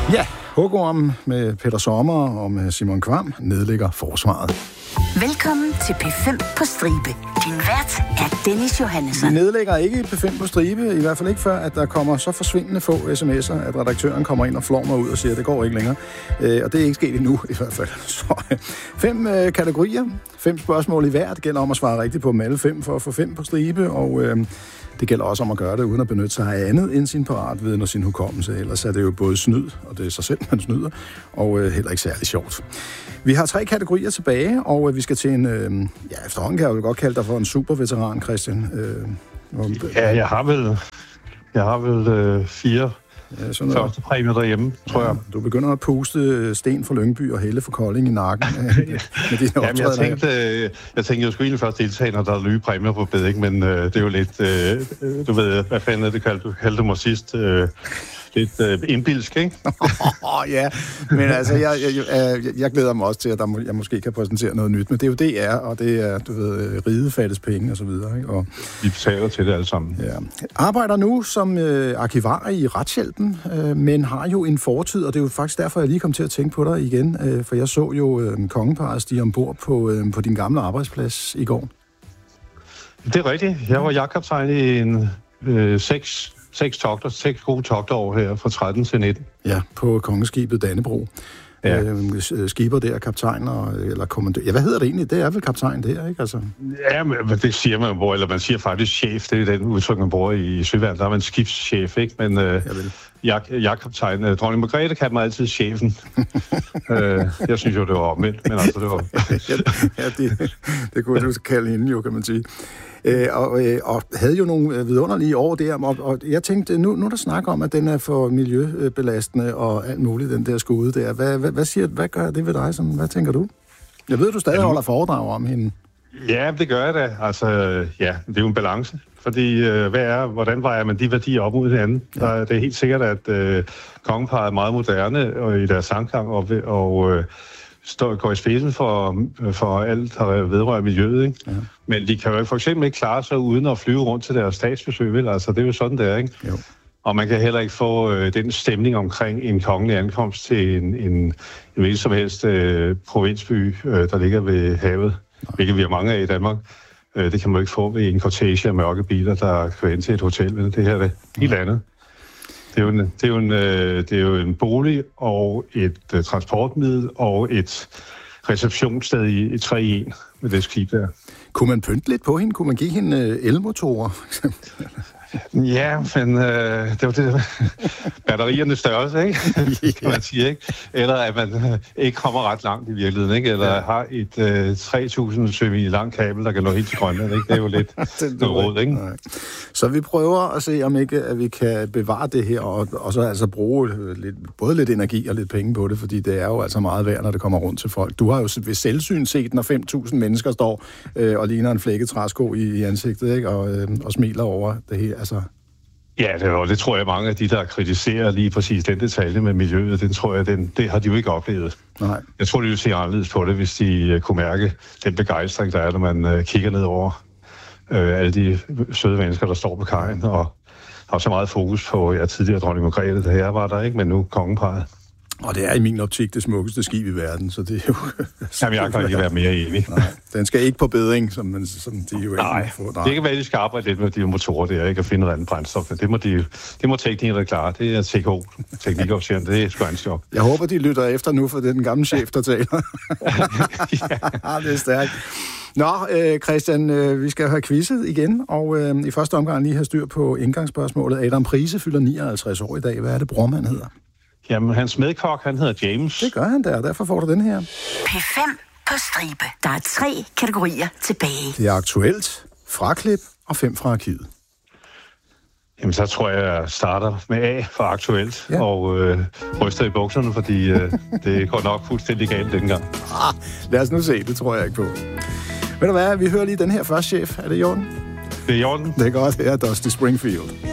Ja, hugorm med Peter Sommer og med Simon Kvam nedlægger forsvaret. Velkommen til P5 på stribe. Din vært er Dennis Johannesson. Vi nedlægger ikke P5 på stribe, i hvert fald ikke før, at der kommer så forsvindende få sms'er, at redaktøren kommer ind og flår mig ud og siger, at det går ikke længere. Og det er ikke sket endnu, i hvert fald. Så 5 kategorier, 5 spørgsmål i hver. Det gælder om at svare rigtigt på dem alle 5 for at få 5 på stribe, og det gælder også om at gøre det uden at benytte sig af andet end sin paratviden og sin hukommelse. Ellers er det jo både snyd, og det er sig selv, man snyder, og heller ikke særlig sjovt. Vi har 3 kategorier tilbage, og vi skal til en... efterhånden kan jeg jo godt kalde dig for en superveteran, Christian. Ja, jeg har vel 4 første præmier derhjemme, tror jeg. Du begynder at puste Sten for Lyngby og Helle for Kolding i nakken. Med dine jeg tænkte, jeg skulle egentlig først deltage, når der er nye præmier på beding, men det er jo lidt... du ved, hvad fanden er det kaldte mig sidst? Lidt indbilsk, ikke? Ja, men altså, jeg glæder mig også til, at jeg måske kan præsentere noget nyt. Men det er jo DR, og det er, du ved, ridefattes penge og så videre, ikke? Og vi betaler til det alle sammen. Ja. Arbejder nu som arkivar i Retshjælpen, men har jo en fortid, og det er jo faktisk derfor, jeg lige kom til at tænke på dig igen, for jeg så jo kongeparret stige ombord på din gamle arbejdsplads i går. Det er rigtigt. Jeg var jagtkaptajn i en 6 gode togter her fra 13 til 19. Ja, på kongeskibet Dannebro. Ja. Skiber der, kaptajn eller kommandør. Ja, hvad hedder det egentlig? Det er vel kaptajn der, ikke? Altså. Ja, men det siger man jo, eller man siger faktisk chef. Det er den udtryk, man bruger i Søværnet. Der er man skibschef, ikke? Men jagtkaptajn. Dronning Margrethe kan man altid chefen. Jeg synes jo, det var omvendt, men altså det var... det kunne du kalde hende jo, kan man sige. Og havde jo nogle vidunderlige år der, og jeg tænkte, nu er der snak om, at den er for miljøbelastende og alt muligt, den der skude der. Hvad gør det ved dig? Sådan? Hvad tænker du? Jeg ved, du stadig holder foredrag om hende. Ja, det gør jeg da. Altså, ja, det er jo en balance. Fordi, hvordan vejer man de værdier op mod hinanden? Ja. Det er helt sikkert, at kongeparret er meget moderne og i deres sangklang og går i spidsen for alt, der vedrører miljøet, ikke? Ja. Men de kan jo for eksempel ikke klare sig uden at flyve rundt til deres statsbesøg, vel? Altså, det er jo sådan, det er, ikke? Jo. Og man kan heller ikke få den stemning omkring en kongelig ankomst til en hvilken som helst provinsby, der ligger ved havet, hvilket vi har mange af i Danmark. Det kan man jo ikke få ved en cortege af mørke biler, der kører ind til et hotel. Men det her er helt andet. Det er jo en bolig og et transportmiddel og et receptionssted i 3 i 1 med det skib der. Kunne man pynte lidt på hende? Kunne man give hende elmotorer? Ja, men det var det batteriernes størrelse, ikke? Kan man sige, ikke? Eller at man ikke kommer ret langt i virkeligheden, ikke? Eller har et 3.000 sømil langt kabel, der kan nå helt til Grønland, ikke? Det er jo lidt noget råd, ikke? Nej. Så vi prøver at se, om ikke at vi kan bevare det her, og så altså bruge både lidt energi og lidt penge på det, fordi det er jo altså meget værd, når det kommer rundt til folk. Du har jo ved selvsyn set, når 5.000 mennesker står og ligner en flækket træsko i ansigtet, ikke? Og smiler over det her. Altså. Ja, det tror jeg mange af de, der kritiserer lige præcis den detalje med miljøet, den tror jeg, det har de jo ikke oplevet. Nej. Jeg tror, de vil se anderledes på det, hvis de kunne mærke den begejstring, der er, når man kigger ned over alle de søde mennesker, der står på kajen, og har så meget fokus på tidligere dronning Margrethe, da jeg var der, ikke, men nu kongeparret. Og det er i min optik det smukkeste skib i verden, så det er jo... Jamen, jeg kan ikke være mere enig. Nej, den skal ikke på bedring, som de jo ikke får. Nej, det kan være, at de skal arbejde lidt med de motorer der, ikke? Og finde et andet brændstof. Det må teknikere klare. Det er TK, teknikofficeren. Det er sgu hans job. Jeg håber, de lytter efter nu, for det er den gamle chef, der taler. Ja, det er stærkt. Nå, Christian, vi skal have quizzet igen, og i første omgang lige have styr på indgangsspørgsmålet. Adam Prise fylder 59 år i dag. Hvad er det, brormand hedder? Jamen, hans medkok, han hedder James. Det gør han der, og derfor får du den her. P5 på stribe. Der er 3 kategorier tilbage. Det er aktuelt, fraklip og 5 fra arkivet. Jamen, så tror jeg starter med A for aktuelt, ja. Og ryster i bukserne, fordi det går nok fuldstændig galt dengang. Lad os nu se, det tror jeg ikke på. Ved du hvad, vi hører lige den her først, chef. Er det i orden? Det er i orden. Det er godt, det er Dusty Springfield.